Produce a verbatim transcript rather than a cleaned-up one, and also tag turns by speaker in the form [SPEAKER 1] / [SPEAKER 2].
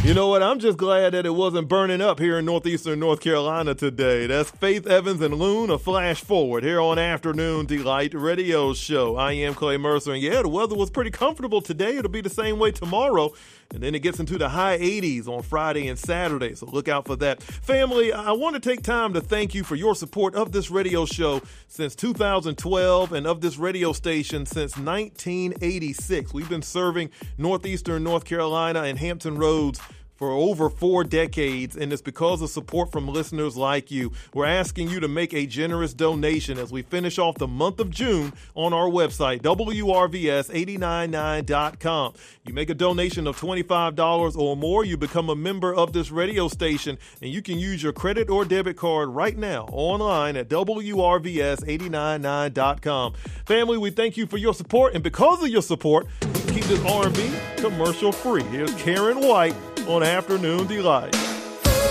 [SPEAKER 1] You know what? I'm just glad that it wasn't burning up here in northeastern North Carolina today. That's Faith Evans and Loon, a flash forward here on Afternoon Delight Radio Show. I am Clay Mercer, and yeah, the weather was pretty comfortable today. It'll be the same way tomorrow, and then it gets into the high eighties on Friday and Saturday, so look out for that. Family, I want to take time to thank you for your support of this radio show since two thousand twelve and of this radio station since nineteen eighty-six. We've been serving northeastern North Carolina and Hampton Roads for over four decades, and it's because of support from listeners like you. We're asking you to make a generous donation as we finish off the month of June on our website, W R V S eight nine nine dot com. You make a donation of twenty-five dollars or more, you become a member of this radio station, and you can use your credit or debit card right now online at W R V S eight nine nine dot com. Family, we thank you for your support, and because of your support, keep this R and B commercial free. Here's Karen White on Afternoon Delight.